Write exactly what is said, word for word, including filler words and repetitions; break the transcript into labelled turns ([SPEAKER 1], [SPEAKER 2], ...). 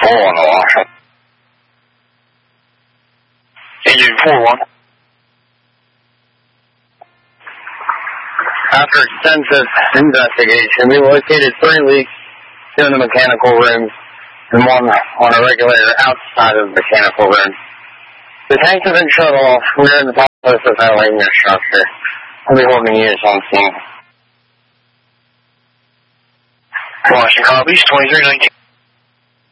[SPEAKER 1] four on the washer. Engine four one. After extensive investigation, we located three leaks, two in the mechanical rooms, and one on a regulator outside of the mechanical room. The tanks have been shut off. We're in the process of ventilating their structure. I'll be holding units on scene. Washington copies, twenty-three nineteen.